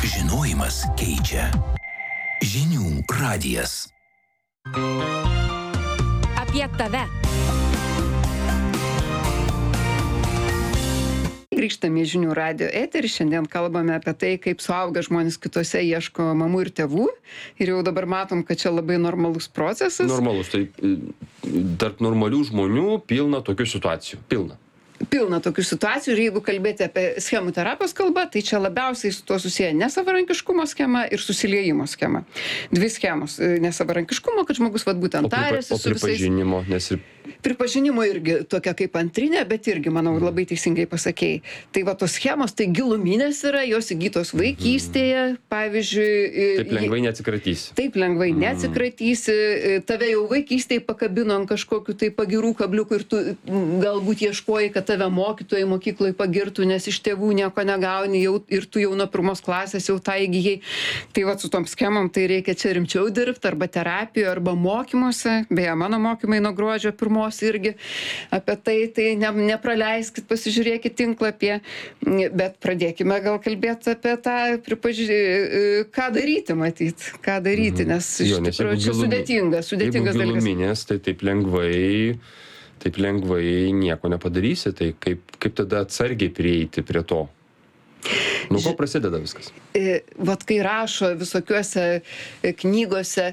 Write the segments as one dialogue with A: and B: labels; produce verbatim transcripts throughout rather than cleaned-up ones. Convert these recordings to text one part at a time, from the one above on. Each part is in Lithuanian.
A: Žinojimas keičia. Žinių radijas.
B: Apie tave.
C: Grįžtame į Žinių radijo eterį. Šiandien kalbame apie tai, kaip suaugę žmonės kitose ieško mamų ir tėvų. Ir jau dabar matom, kad čia labai normalus procesas.
D: Normalus. Tai tarp normalių žmonių pilna tokių situacijų. Pilna.
C: Pilna tokių situacijų ir jeigu kalbėti apie schemų terapijos kalbą, tai čia labiausiai su tuo susiję nesavarankiškumo schema ir susiliejimo schema. Dvi schemos. Nesavarankiškumo, kad žmogus vat būtent tarėsi su visais.
D: O pripažinimo, nes ir...
C: Pripažinimo irgi tokia kaip antrinė, bet irgi, manau, labai teisingai pasakėjai. Tai va tos schemos, tai giluminės yra, jos įgytos vaikystėje, pavyzdžiui...
D: Taip lengvai neatsikratysi.
C: Taip lengvai mm. neatsikratysi, tave jau vaikystėje pakabino ant kažkokių tai pagirų kabliukų ir tu galbūt ieškoji, kad tave mokytojai mokykloje pagirtų, nes iš tėvų nieko negauni jau, ir tu jau nuo pirmos klasės jau tą įgyjai. Tai va su tom schemom tai reikia čia rimčiau dirbti, arba terapijoje, arba mokymuose. Beje, mano mokymai nuo gruodžio pirmos irgi apie tai, tai ne, nepraleiskit, pasižiūrėkit tinklapyje, bet pradėkime gal kalbėti apie tą, pripaži... ką daryti, matyt, ką daryti, nes iš
D: jo, nes
C: tikrųjų čia sudėtingas, sudėtingas dalykas.
D: Jeigu giluminės, tai taip lengvai, taip lengvai nieko nepadarysi, tai kaip, kaip tada atsargiai prieiti prie to? Nuo ko prasideda viskas?
C: Vat kai rašo visokiuose knygose,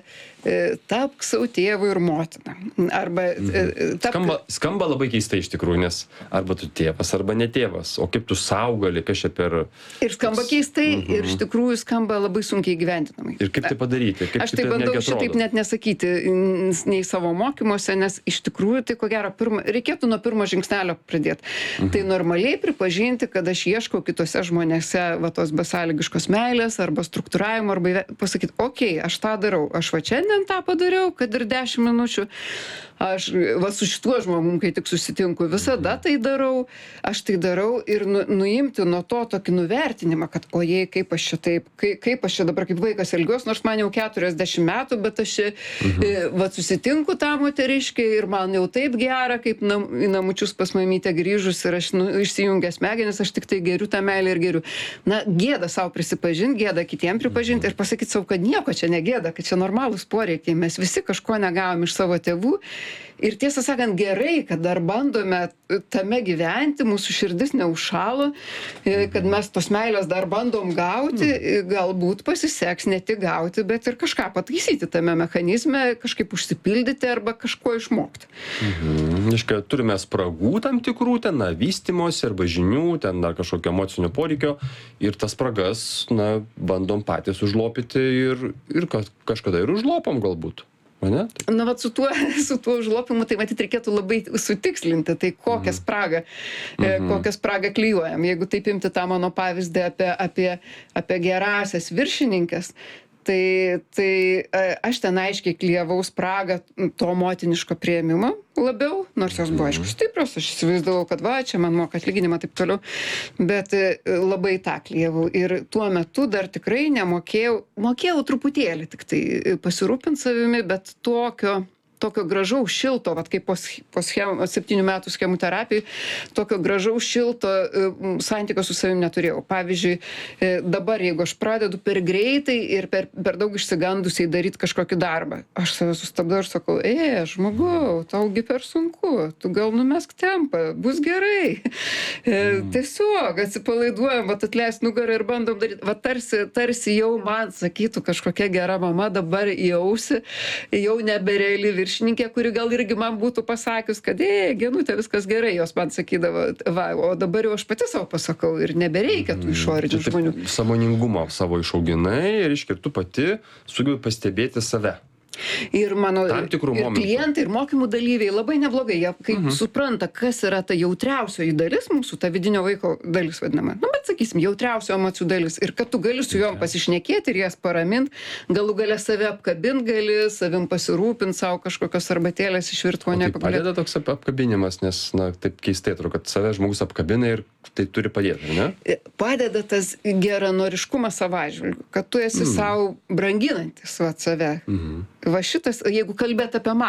C: tapk savo tėvu ir motina. Arba,
D: mhm. tapk... skamba, skamba labai keistai iš tikrųjų, nes arba tu tėvas, arba ne tėvas, o kaip tu sau gali, kas čia per...
C: Ir skamba keistai, mhm. ir iš tikrųjų skamba labai sunkiai gyventinamai.
D: Ir kaip tai padaryti? Kaip
C: Aš tai bandau šitaip net nesakyti nei savo mokymuose, nes iš tikrųjų tai ko gero pirma, reikėtų nuo pirmo žingsnelio pradėti. Mhm. Tai normaliai pripažinti, kad aš ieškau kitose žmonėse va tos besąlygiškos meilės arba struktūravimo, arba pasakyti, okei, okay, aš tą darau, aš va šiandien tą padariau, kad ir dešimt minučių, aš va su šituo žmogum, kai tik susitinku, visada tai darau, aš tai darau ir nu, nuimti nuo to tokį nuvertinimą, kad ojei, kaip aš čia taip, kaip, kaip aš čia dabar kaip vaikas elgiuos, nors man jau keturiasdešimt metų, bet aš čia mhm. va susitinku tą moteriškę ir man jau taip gera, kaip nam, į namučius pas mamytę grįžus ir aš nu, išsijungęs smegenis, aš tik tai geriu tą meilę ir geriu. Na, gėda savo prisipažinti, gėda kitiem pripažinti ir pasakyti savo, kad nieko čia negėda, kad čia normalūs poreikiai, mes visi kažko negavom iš savo tėvų. Ir tiesą sakant, gerai, kad dar bandome tame gyventi, mūsų širdis neužšalo, kad mes tos meilės dar bandom gauti, galbūt pasiseks ne tik gauti, bet ir kažką pataisyti tame mechanizme, kažkaip užsipildyti arba kažko išmokti.
D: Mhm. Iškai, turime spragų tam tikrų, ten, na, vystymosi arba žinių, ten, dar kažkokio emocinio poreikio ir tas spragas, na, bandom patys užlopyti ir, ir kažkada ir užlopom galbūt. Mane?
C: Na, vat su tuo, su tuo užlopimu, tai matyt reikėtų labai sutikslinti, tai kokią spragą, mhm. kokią spragą klijuojam. Jeigu taip imti tą mano pavyzdį apie, apie, apie gerąsias viršininkės, tai, tai aš ten aiškiai klijavau spragą to motiniško priėmimo labiau, nors jos buvo aišku stiprios, aš įsivaizdavau, kad va, čia man moka atlyginimą taip toliau, bet labai tą klijavau ir tuo metu dar tikrai nemokėjau, mokėjau truputėlį tik tai pasirūpinti savimi, bet tokio tokio gražaus šilto, vat kaip po, po schemų, septynių metų schemų terapijai, tokio gražaus šilto e, santykio su savim neturėjau. Pavyzdžiui, e, dabar jeigu aš pradedu per greitai ir per, per daug išsigandusiai daryti kažkokį darbą, aš save sustabdau ir sakau, e, žmogau, taugi per sunku, tu gal numesk tempą, bus gerai. E, mm. Tiesiog atsipalaiduojam, vat atleist nugarą ir bandom daryti. Vat tarsi, tarsi jau man sakytų kažkokia gera mama dabar į ausį, jau nebereali viršininkė, viršininkė, kuri gal irgi man būtų pasakius, kad, e, Genutė, viskas gerai, jos man sakydavo, va, o dabar jau aš pati savo pasakau ir nebereikia tų išorinių žmonių.
D: Sąmoningumą savo išauginai ir iš tu pati sugebi pastebėti save.
C: Ir mano
D: ir
C: klientai, ir mokymų dalyviai labai neblogai, jie kaip uh-huh. supranta, kas yra ta jautriausioji dalis mūsų, ta vidinio vaiko dalis vadinama. Nu, bet sakysim, jautriausio emocijų dalis. Ir kad tu gali su juom pasišnekėti ir jas paramint, galų gale save apkabint gali, savim pasirūpint, savo kažkokios arbatėlės išvirt, ko
D: ne. Tai padeda toks apkabinimas, nes, na, taip keistai atrodo, kad save žmogus apkabina ir tai turi padėti, ne?
C: Padeda tas geranoriškumas savo atžvilgiu, kad tu esi mm. savo branginantis va, save. Mhm. Va šitas, jeigu kalbėt apie mamą,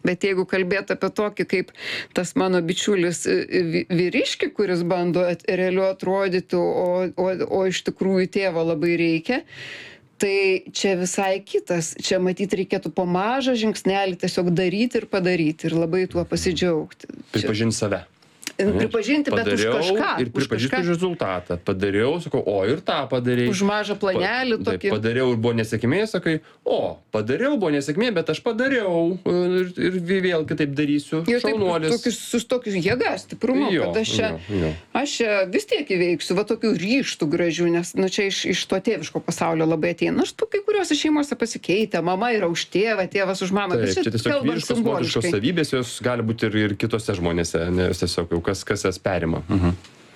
C: Bet jeigu kalbėt apie tokį, kaip tas mano bičiulis vy vyriškį, kuris bando at realiu atrodyti, o o o iš tikrųjų tėvo labai reikia, tai čia visai kitas. Čia matyt reikėtų po mažą žingsnelį tiesiog daryti ir padaryti ir labai tuo pasidžiaugti. Čia
D: Pripažint save.
C: pripažinti, bet už
D: Padariau
C: kažką.
D: ir
C: Už
D: pripažinti
C: kažką.
D: už rezultatą. Padariau, sakau, o ir tą padarei.
C: Už mažą planelį
D: Pa-
C: tokį.
D: Taip, padariau ir buvo nesėkmė, sakai, o, padariau, buvo nesėkmė, bet aš padariau ir, ir vėl kitaip darysiu.
C: Ir taip,
D: Šaunuolis.
C: tokius, su tokiu jėga, stiprumu,
D: Jo,
C: kad aš čia,
D: jo, jo.
C: aš čia vis tiek įveiksiu, va tokių ryštų gražių, nes, nu, čia iš, iš to tėviško pasaulio labai ateina. Aš tu kai kuriuose šeimose pasikeitė, mama yra už tėvą, tėvas už mamą.
D: Taip,
C: Bet
D: čia tiesiog
C: kalbant
D: vyriškos, moteriškos
C: simboliškai.
D: savybės, jos gali būti ir, ir kitose žmonėse, nes tiesiog jau kas, kas jas perima. Mhm.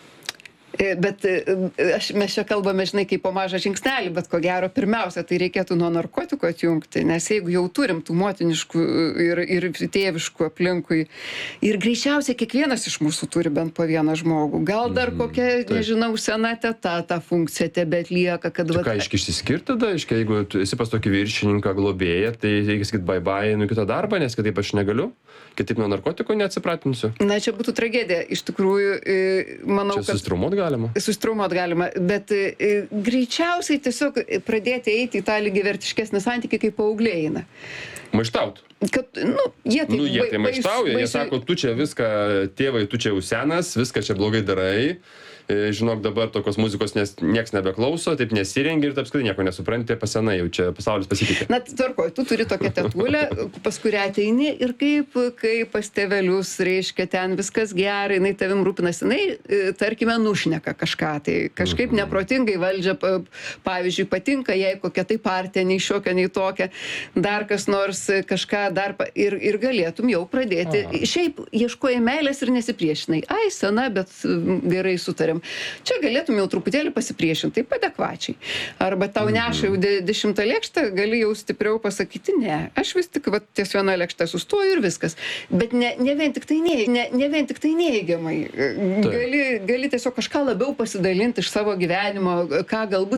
C: E, Bet e, aš, mes čia kalbame, žinai, kaip po mažą žingsnelį, bet ko gero, pirmiausia, tai reikėtų nuo narkotikų atjungti, nes jeigu jau turim tų motiniškų ir, ir tėviškų aplinkui, ir greičiausiai kiekvienas iš mūsų turi bent po vieną žmogų, gal dar kokia,
D: taip.
C: nežinau, sena teta tą funkciją tebe atlieka, kad
D: Tu
C: vat-
D: ką, aiškiai išsiskirti tada, aiškiai, jeigu tu esi pas tokį viršininką globėją, tai reikia sakyti bye bye, nu kitą darbą, nes kitaip aš negaliu, kitaip nuo narkotikų neatsipratinsiu.
C: Na, čia būtų tragedija. Iš tikrųjų, e, manau,
D: Čia
C: kad
D: sustrumuot galima.
C: sustrumot galima, bet e, greičiausiai tiesiog pradėti eiti į tą lygiavertiškesnį santykį, kaip paaugliai eina.
D: Maištaut.
C: Kad, nu, jie tai,
D: Nu, jie tai
C: bai- bais-
D: maištauja, jie
C: baisiai-
D: sako, tu čia viską, tėvai, tu čia jau senas, viską čia blogai darai. E, Žinok, dabar tokios muzikos nes nieks nebeklauso, taip nesirengi ir taip apskritai nieko nesupranti, pasenai jau čia pasaulis pasikeitė.
C: Na, tvarkoj, tu turi tokią tetulę, pas kurią ateini ir kaip, kaip pas tėvelius, reiškia, ten viskas gerai, jinai tavim rūpinasi, jinai, e, tarkime, nušneka kažką, tai kažkaip neprotingai valdžia, pa- pavyzdžiui, patinka jai kokia tai partija, nei šiokia, nei tokia, dar kas nors e, kažką dar, pa- ir, ir galėtum jau pradėti.
D: Aha.
C: Šiaip ieškoji meilės ir nesipriešinai. Ai, sena, bet mm, gerai sutarėm. Čia galėtum jau truputėlį pasipriešinti, taip adekvačiai. Arba tau neša jau de, dešimtą lėkštą, gali jau stipriau pasakyti, ne, aš vis tik va, ties viena lėkštė sustoju ir viskas. Bet ne, ne, vien, tik tai ne, ne, ne vien tik tai neigiamai. Gali, gali tiesiog kažką labiau pasidalinti iš savo gyvenimo, ką galbūt